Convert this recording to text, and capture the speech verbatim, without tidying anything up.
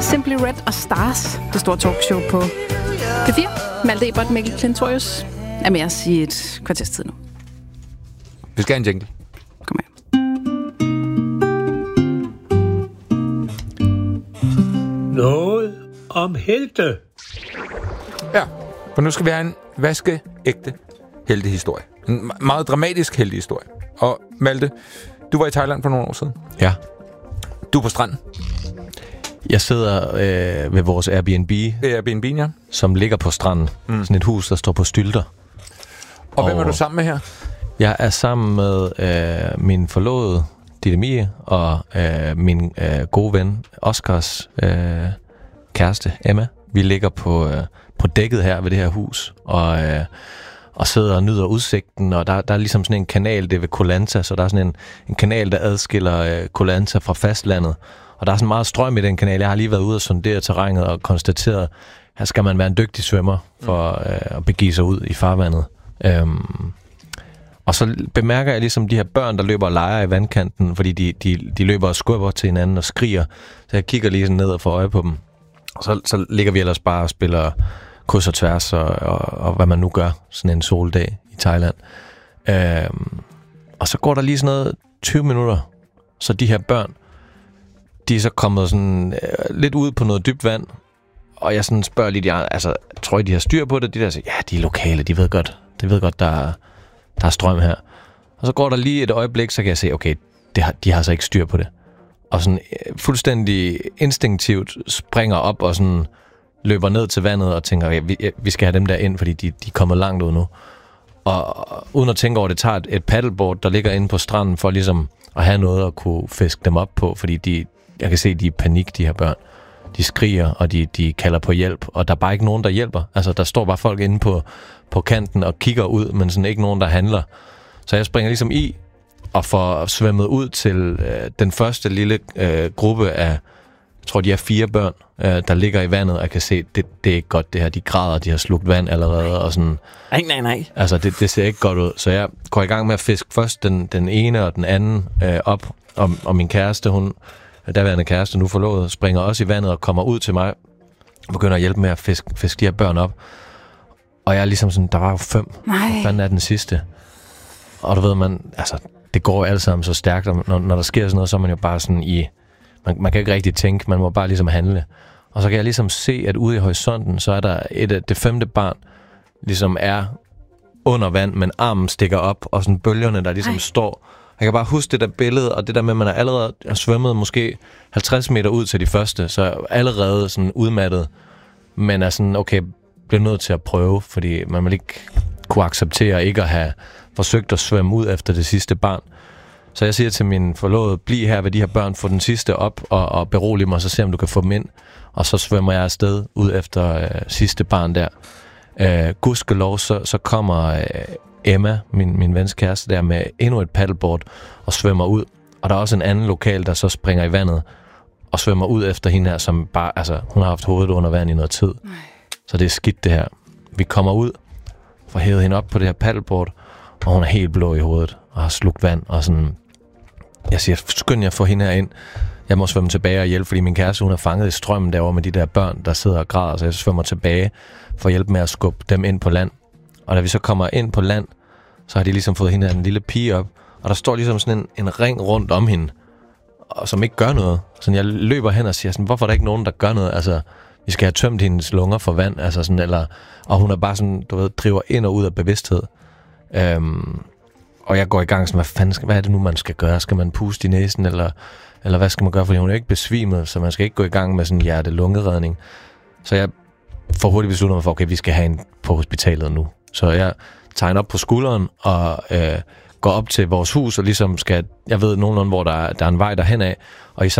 Simply Red og Stars, det store talkshow på P fire. Malte Ebert, Mikkel Klintorius er med os i et kvarters tid nu. Vi skal have en jingle. Kom her. Noget om helte. Ja, for nu skal vi have en vaskeægte heltehistorie. En meget dramatisk heltehistorie. Og Malte, du var i Thailand for nogle år siden. Ja. Du er på stranden. Jeg sidder øh, ved vores Airbnb, Airbnb, ja. som ligger på stranden. Mm. Sådan et hus, der står på stylter. Og, og hvem er du sammen med her? Jeg er sammen med øh, min forlovede, Ditte Mie, og øh, min øh, gode ven, Oscars øh, kæreste, Emma. Vi ligger på, øh, på dækket her ved det her hus, og, øh, og sidder og nyder udsigten. Og der, der er ligesom sådan en kanal, det er ved Koh Lanta, så der er sådan en, en kanal, der adskiller øh, Koh Lanta fra fastlandet. Og der er sådan meget strøm i den kanal. Jeg har lige været ude og sondere terrænet og konstateret, her skal man være en dygtig svømmer for øh, at begive sig ud i farvandet. Øhm, og så bemærker jeg ligesom de her børn, der løber og leger i vandkanten, fordi de, de, de løber og skubber til hinanden og skriger. Så jeg kigger lige sådan ned og får øje på dem. Og så, så ligger vi ellers bare og spiller kryds og tværs og, og, og hvad man nu gør sådan en soldag i Thailand. Øhm, og så går der lige sådan noget tyve minutter, så de her børn, de er så kommet sådan øh, lidt ud på noget dybt vand, og jeg sådan spørger lige, de, altså, tror I, de har styr på det? De der siger, ja, de er lokale, de ved godt, de ved godt, der er, der er strøm her. Og så går der lige et øjeblik, så kan jeg se, okay, det har, de har så ikke styr på det. Og sådan øh, fuldstændig instinktivt springer op og sådan løber ned til vandet og tænker, okay, vi, vi skal have dem der ind, fordi de, de er kommet langt ud nu. Og, og uden at tænke over det, tager et, et paddleboard, der ligger inde på stranden, for ligesom at have noget at kunne fiske dem op på, fordi de jeg kan se, de er i panik, de her børn. De skriger, og de, de kalder på hjælp, og der er bare ikke nogen, der hjælper. Altså, der står bare folk inde på, på kanten og kigger ud, men sådan ikke nogen, der handler. Så jeg springer ligesom i og får svømmet ud til øh, den første lille øh, gruppe af, jeg tror, de er fire børn, øh, der ligger i vandet, og jeg kan se, det, det er ikke godt, det her. De græder, de har slugt vand allerede, og sådan. Nej, nej, nej. Altså, det, det ser ikke godt ud. Så jeg går i gang med at fiske først den, den ene og den anden øh, op, og, og min kæreste, hun daværende kæreste, nu forlovet, springer også i vandet og kommer ud til mig og begynder at hjælpe med at fiske, fiske de her børn op. Og jeg er ligesom sådan, der var jo fem. Nej. Fanden er den sidste. Og du ved, man, altså, det går alt sammen så stærkt, og når, når der sker sådan noget, så er man jo bare sådan i, man, man kan ikke rigtig tænke, man må bare ligesom handle. Og så kan jeg ligesom se, at ude i horisonten, så er der et af det femte barn, ligesom er under vand, men armen stikker op, og sådan bølgerne, der ligesom Ej. står. Jeg kan bare huske det der billede, og det der med, at man er allerede har svømmet måske halvtreds meter ud til de første, så er allerede sådan udmattet, men er sådan, okay, bliver nødt til at prøve, fordi man vil ikke kunne acceptere ikke at have forsøgt at svømme ud efter det sidste barn. Så jeg siger til min forlovede, bliv her ved de her børn, få den sidste op og, og berolig mig, så se om du kan få dem ind, og så svømmer jeg afsted ud efter øh, sidste barn der. Øh, gudskelov, så, så kommer øh, Emma, min, min vens kæreste, der med endnu et paddleboard og svømmer ud. Og der er også en anden lokal, der så springer i vandet og svømmer ud efter hende her, som bare, altså, hun har haft hovedet under vand i noget tid. Nej. Så det er skidt det her. Vi kommer ud, får hævet hende op på det her paddleboard, og hun er helt blå i hovedet og har slugt vand. Og sådan, jeg siger, skynd jer at få hende her ind. Jeg må svømme tilbage og hjælpe, fordi min kæreste, hun er fanget i strømmen derovre med de der børn, der sidder og græder. Så jeg svømmer tilbage for at hjælpe med at skubbe dem ind på land. Og da vi så kommer ind på land, så har de ligesom fået hende her en lille pige op, og der står ligesom sådan en, en ring rundt om hende, og som ikke gør noget. Så jeg løber hen og siger sådan, hvorfor er der ikke nogen, der gør noget? Altså, vi skal have tømt hendes lunger for vand, altså sådan, eller, og hun er bare sådan, du ved, driver ind og ud af bevidsthed. Øhm, og jeg går i gang sådan, hvad fanden skal, hvad er det nu, man skal gøre? Skal man puste i næsen, eller, eller hvad skal man gøre? Fordi hun er ikke besvimet, så man skal ikke gå i gang med sådan en hjerte-lungeredning. Så jeg får hurtigt besluttet mig for, okay, vi skal have en på hospitalet nu. Så jeg tegner op på skulderen og øh, går op til vores hus og ligesom skal, jeg ved nogenlunde, hvor der er, der er en vej derhen af, og i